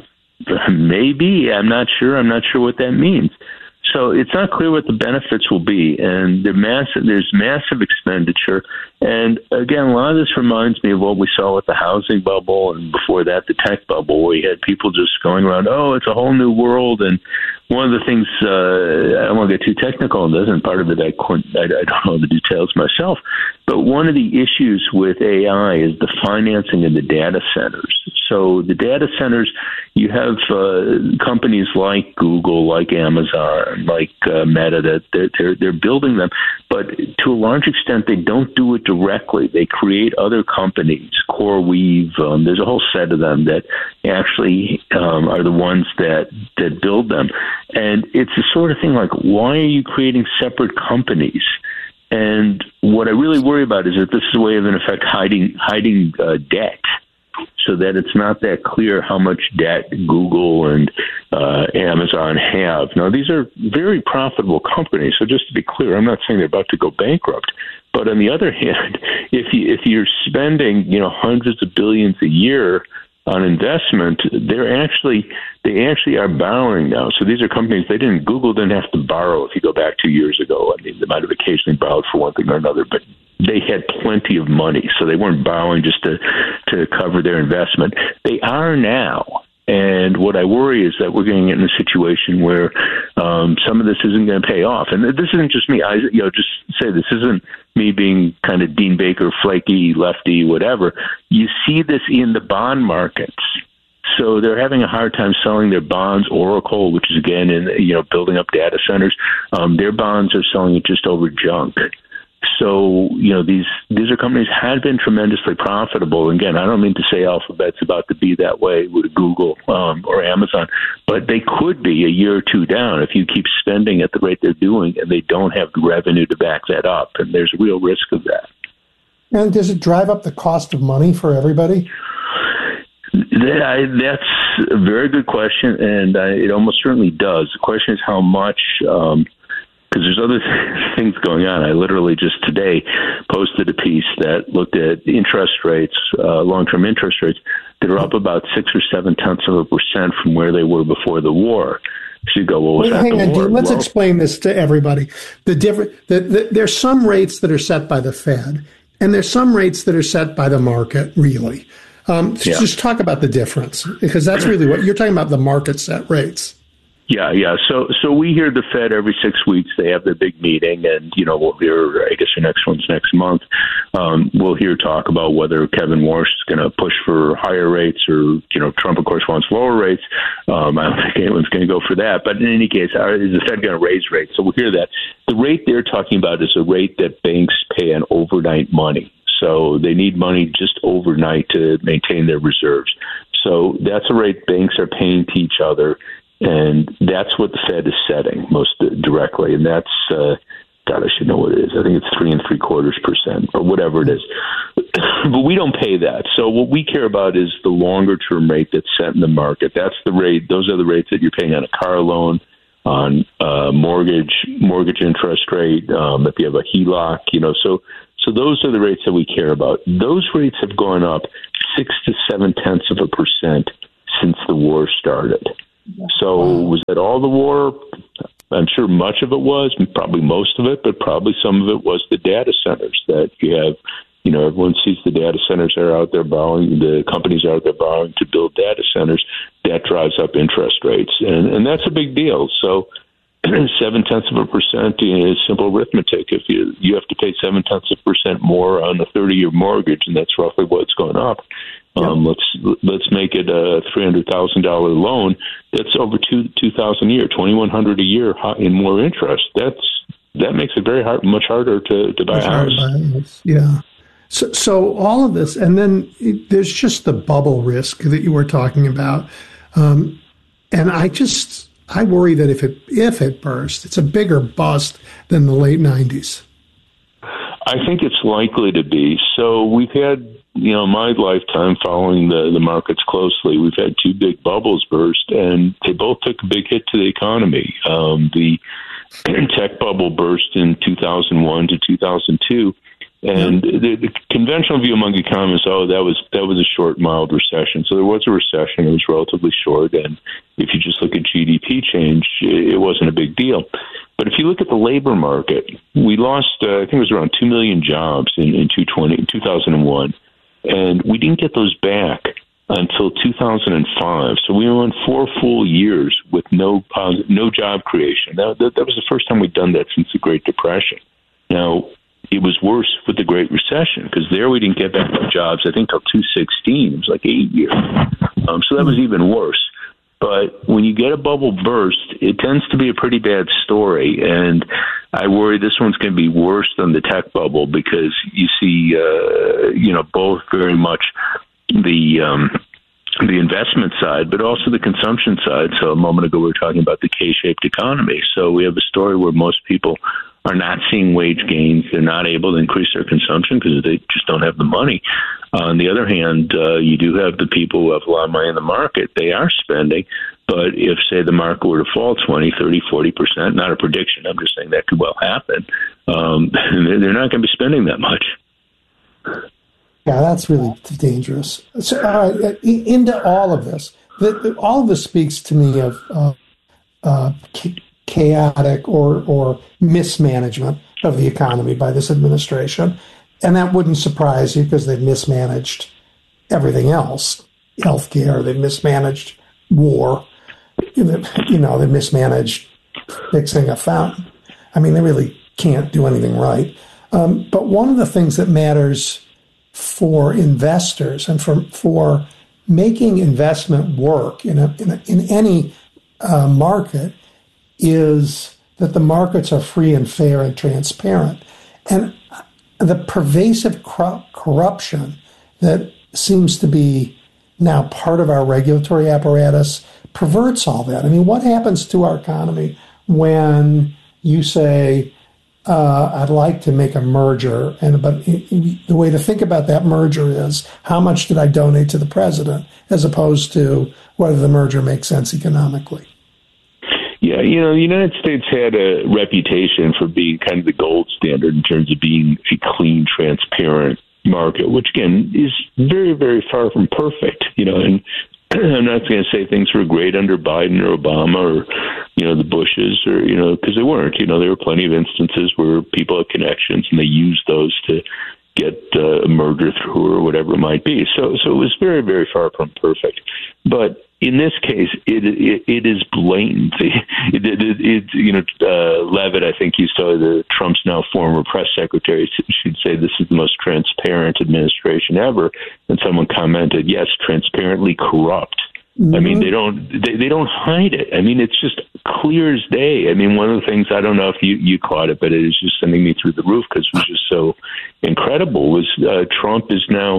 Maybe. I'm not sure. I'm not sure what that means. So it's not clear what the benefits will be, and massive, there's massive expenditure. And again, a lot of this reminds me of what we saw with the housing bubble, and before that, the tech bubble, where you had people just going around, oh, it's a whole new world. And one of the things, uh, I don't want to get too technical on this, and part of it, I, I don't know the details myself, but one of the issues with A I is the financing of the data centers. So the data centers, you have uh, companies like Google, like Amazon, like uh, Meta, that they're, they're, they're building them. But to a large extent, they don't do it directly. They create other companies, CoreWeave. Um, there's a whole set of them that actually um, are the ones that, that build them. And it's the sort of thing like, why are you creating separate companies? And what I really worry about is that this is a way of, in effect, hiding hiding uh, debt, so that it's not that clear how much debt Google and uh, Amazon have. Now, these are very profitable companies, so just to be clear, I'm not saying they're about to go bankrupt. But on the other hand, if you if you're spending you know hundreds of billions a year on investment, they're actually they actually are borrowing now. So these are companies they didn't Google didn't have to borrow if you go back two years ago. I mean, they might have occasionally borrowed for one thing or another, but they had plenty of money, so they weren't borrowing just to to cover their investment. They are now. And what I worry is that we're getting in a situation where um, some of this isn't going to pay off. And this isn't just me. I, you know, just say this isn't me being kind of Dean Baker, flaky, lefty, whatever. You see this in the bond markets. So they're having a hard time selling their bonds. Oracle, which is again in you know building up data centers, um, their bonds are selling it just over junk. So, you know, these these are companies had been tremendously profitable. Again, I don't mean to say Alphabet's about to be that way with Google um, or Amazon, but they could be a year or two down if you keep spending at the rate they're doing and they don't have the revenue to back that up. And there's a real risk of that. And does it drive up the cost of money for everybody? That, that's a very good question, and I, it almost certainly does. The question is how much... Um, because there's other things going on. I literally just today posted a piece that looked at interest rates, uh, long-term interest rates, that are up about six or seven tenths of a percent from where they were before the war. So you go, well, was Wait, that hang the on, war? Dean, let's well, explain this to everybody. The different, the, the, there's some rates that are set by the Fed, and there's some rates that are set by the market, really. Um, yeah. Just talk about the difference, because that's really what you're talking about, the market set rates. Yeah, yeah. So so we hear the Fed every six weeks. They have their big meeting, and, you know, we'll hear, I guess the next one's next month. Um, we'll hear talk about whether Kevin Warsh is going to push for higher rates or, you know, Trump, of course, wants lower rates. Um, I don't think anyone's going to go for that. But in any case, is the Fed going to raise rates? So we'll hear that. The rate they're talking about is a rate that banks pay on overnight money. So they need money just overnight to maintain their reserves. So that's a rate banks are paying to each other, and that's what the Fed is setting most directly. And that's, uh, God, I should know what it is. I think it's three and three quarters percent or whatever it is. But we don't pay that. So what we care about is the longer term rate that's set in the market. That's the rate. Those are the rates that you're paying on a car loan, on uh, mortgage, mortgage interest rate. Um, if you have a H E L O C, you know, so, so those are the rates that we care about. Those rates have gone up six to seven tenths of a percent since the war started. So was that all the war? I'm sure much of it was, probably most of it, but probably some of it was the data centers that you have. You know, everyone sees the data centers are out there borrowing, the companies are out there borrowing to build data centers. That drives up interest rates, and, and that's a big deal. So seven tenths of a percent is simple arithmetic. If you you have to pay seven tenths of a percent more on a thirty-year mortgage, and that's roughly what's going up. Um, let's let's make it a three hundred thousand dollar loan. That's over two two thousand a year, twenty one hundred a year in more interest. That's that makes it very hard, much harder to, to buy a house. Yeah. So, so all of this, and then it, there's just the bubble risk that you were talking about, um, and I just I worry that if it if it bursts, it's a bigger bust than the late nineties. I think it's likely to be. So we've had, you know, my lifetime following the, the markets closely, we've had two big bubbles burst, and they both took a big hit to the economy. Um, the tech bubble burst in two thousand one to two thousand two. And the, the conventional view among economists, oh, that was that was a short, mild recession. So there was a recession. It was relatively short. And if you just look at G D P change, it wasn't a big deal. But if you look at the labor market, we lost, uh, I think it was around two million jobs in, in two thousand one. And we didn't get those back until two thousand five. So we went four full years with no positive, no job creation. That, that, that was the first time we'd done that since the Great Depression. Now, it was worse with the Great Recession because there we didn't get back the jobs, I think, till two sixteen. It was like eight years. Um, so that was even worse. But when you get a bubble burst, it tends to be a pretty bad story. And I worry this one's going to be worse than the tech bubble because you see, uh, you know, both very much the um, the investment side, but also the consumption side. So a moment ago we were talking about the K-shaped economy. So we have a story where most people are not seeing wage gains. They're not able to increase their consumption because they just don't have the money. Uh, on the other hand, uh, you do have the people who have a lot of money in the market. They are spending. But if, say, the market were to fall twenty, thirty, forty percent, not a prediction, I'm just saying that could well happen, um, they're not going to be spending that much. Yeah, that's really dangerous. So, uh, into all of this, the, the, all of this speaks to me of uh, uh, chaotic or, or mismanagement of the economy by this administration. And that wouldn't surprise you because they've mismanaged everything else. Healthcare, they've mismanaged war. You know, they mismanaged fixing a fountain. I mean, they really can't do anything right. Um, but one of the things that matters for investors and for for making investment work in a, in, a, in any uh, market is that the markets are free and fair and transparent. And the pervasive cor- corruption that seems to be now part of our regulatory apparatus perverts all that. I mean, what happens to our economy when you say, uh, I'd like to make a merger, and but the way to think about that merger is how much did I donate to the president, as opposed to whether the merger makes sense economically. Yeah, you know, the United States had a reputation for being kind of the gold standard in terms of being a clean, transparent market, which, again, is very, very far from perfect, you know, and I'm not going to say things were great under Biden or Obama or, you know, the Bushes or, you know, because they weren't. You know, there were plenty of instances where people had connections and they used those to get uh, a merger through or whatever it might be. So so it was very, very far from perfect. But in this case, it it, it is blatant. It, it, it, it, you know, uh, Levitt, I think you saw the Trump's now former press secretary, should say this is the most transparent administration ever. And someone commented, yes, transparently corrupt. Mm-hmm. I mean, they don't they, they don't hide it. I mean, it's just clear as day. I mean, one of the things, I don't know if you, you caught it, but it is just sending me through the roof because it was just so incredible, was uh, Trump is now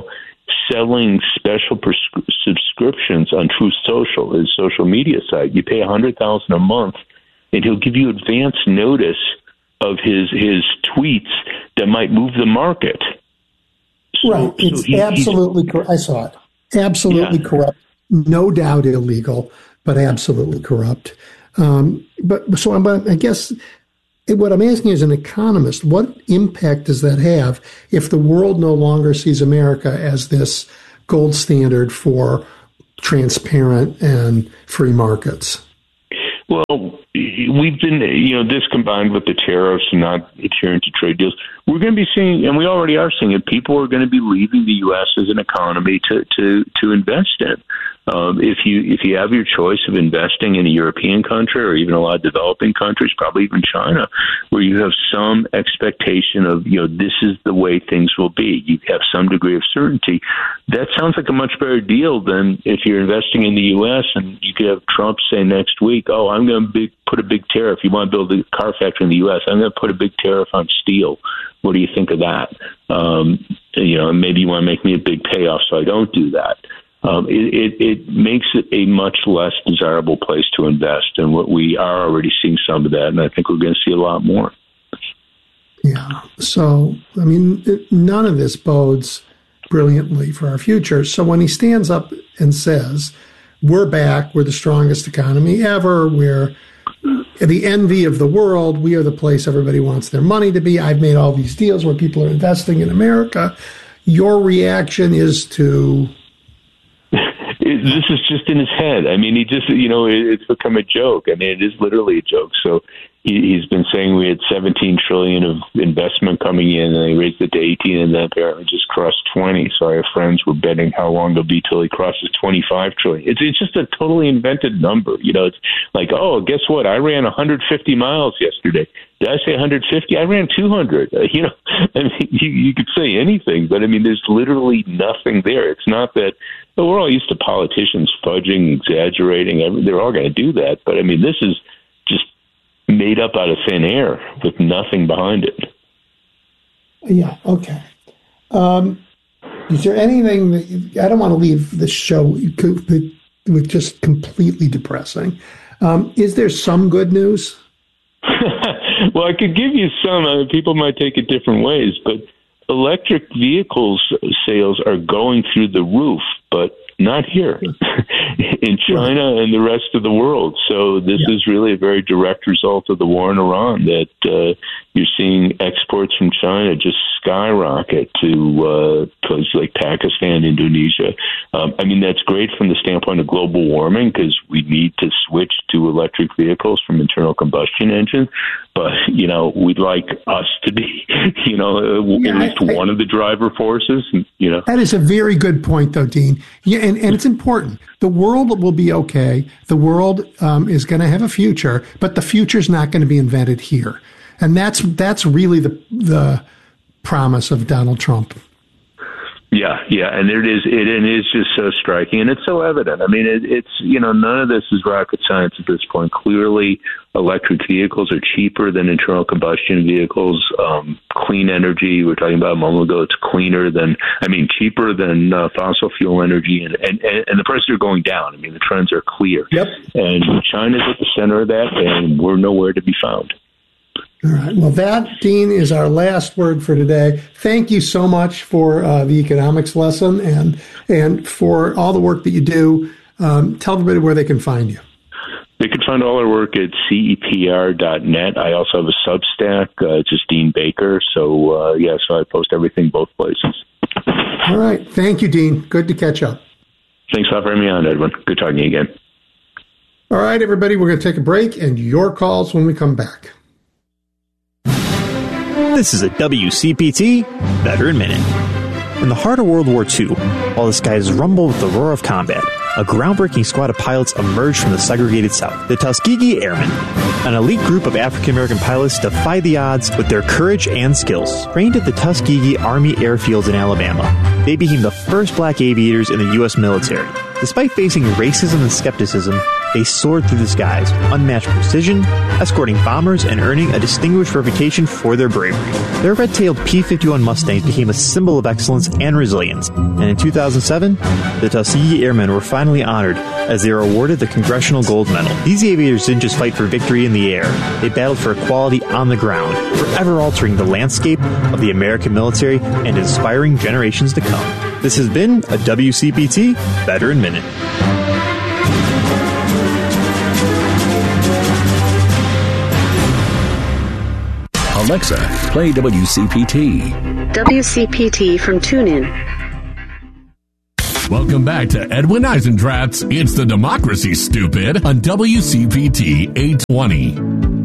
selling special pres- subscriptions on Truth Social, his social media site. You pay one hundred thousand dollars a month, and he'll give you advance notice of his his tweets that might move the market. So, right. It's so he, absolutely correct. I saw it. Absolutely yeah. corrupt. No doubt illegal, but absolutely corrupt. Um, but so I'm, I guess what I'm asking as an economist, what impact does that have if the world no longer sees America as this gold standard for transparent and free markets? Well, we've been, you know, this combined with the tariffs and not adhering to trade deals, we're going to be seeing, and we already are seeing it, people are going to be leaving the U S as an economy to, to, to invest in. Um, if you if you have your choice of investing in a European country or even a lot of developing countries, probably even China, where you have some expectation of, you know, this is the way things will be, you have some degree of certainty, that sounds like a much better deal than if you're investing in the U S and you could have Trump say next week, oh, I'm going to big, put a big tariff. You want to build a car factory in the U S, I'm going to put a big tariff on steel. What do you think of that? Um, you know, maybe you want to make me a big payoff so I don't do that. Um, it, it, it makes it a much less desirable place to invest, and what we are already seeing some of that, and I think we're going to see a lot more. Yeah. So, I mean, it, none of this bodes brilliantly for our future. So when he stands up and says, we're back, we're the strongest economy ever, we're the envy of the world, we are the place everybody wants their money to be, I've made all these deals where people are investing in America, your reaction is to... This is just in his head. I mean, he just, you know, it's become a joke. I mean, it is literally a joke. So he, he's been saying we had seventeen trillion of investment coming in, and they raised it to eighteen, and then apparently just crossed twenty. So I have friends who are betting how long it'll be till he crosses twenty-five trillion. It's it's just a totally invented number. You know, it's like, oh, guess what? I ran one hundred fifty miles yesterday. Did I say one hundred fifty? I ran two hundred. Uh, you know, I mean, you, you could say anything, but I mean, there's literally nothing there. It's not that, well, we're all used to politicians fudging, exaggerating. They're all going to do that. But I mean, this is just made up out of thin air with nothing behind it. Yeah. Okay. Um, is there anything that you, I don't want to leave the show with just completely depressing? Um, is there some good news? Well, I could give you some. Uh, people might take it different ways, but electric vehicles sales are going through the roof, but not here in China and the rest of the world. So this yeah. is really a very direct result of the war in Iran, that uh, you're seeing exports from China just skyrocket to uh, places like Pakistan, Indonesia. Um, I mean, that's great from the standpoint of global warming, because we need to switch to electric vehicles from internal combustion engines. But, you know, we'd like us to be, you know, yeah, at least I, one I, of the driver forces, you know. That is a very good point, though, Dean. Yeah, and, and it's important. The world will be okay. The world um, is going to have a future, but the future is not going to be invented here. And that's that's really the the promise of Donald Trump. Yeah, yeah, and it is. It, it is just so striking, and it's so evident. I mean, it, it's you know, none of this is rocket science at this point. Clearly, electric vehicles are cheaper than internal combustion vehicles. Um, clean energy, we were talking about a moment ago, it's cleaner than, I mean, cheaper than uh, fossil fuel energy, and, and, and the prices are going down. I mean, the trends are clear. Yep. And China's at the center of that, and we're nowhere to be found. All right. Well, that, Dean, is our last word for today. Thank you so much for uh, the economics lesson and and for all the work that you do. Um, tell everybody where they can find you. They can find all our work at C E P R dot net. I also have a Substack, uh, just Dean Baker. So, uh, yeah, so I post everything both places. All right. Thank you, Dean. Good to catch up. Thanks a lot for having me on, Edwin. Good talking to you again. All right, everybody, we're going to take a break, and your calls when we come back. This is a W C P T Veteran Minute. In the heart of World War Two, while the skies rumbled with the roar of combat, a groundbreaking squad of pilots emerged from the segregated South, the Tuskegee Airmen. An elite group of African-American pilots defied the odds with their courage and skills. Trained at the Tuskegee Army Airfields in Alabama, they became the first black aviators in the U S military. Despite facing racism and skepticism, they soared through the skies, unmatched precision, escorting bombers and earning a distinguished reputation for their bravery. Their red-tailed P fifty-one Mustangs became a symbol of excellence and resilience, and in two thousand seven, the Tuskegee Airmen were finally honored as they were awarded the Congressional Gold Medal. These aviators didn't just fight for victory in the air, they battled for equality on the ground, forever altering the landscape of the American military and inspiring generations to come. This has been a W C P T Veteran Minute. Alexa, play W C P T. W C P T from TuneIn. Welcome back to Edwin Eisendrath's It's the Democracy, Stupid, on W C P T eight twenty.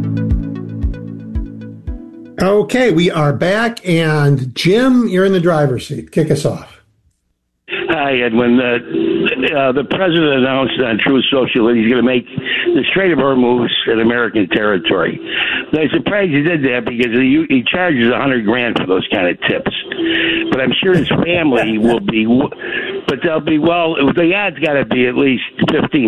Okay, we are back, and Jim, you're in the driver's seat. Kick us off. Hi, Edwin. Uh, uh, the president announced on Truth Social that he's going to make the Strait of Hormuz an American territory. I'm surprised he did that because he, he charges a hundred grand for those kind of tips. But I'm sure his family will be, but they'll be, well, the odds got to be at least fifteen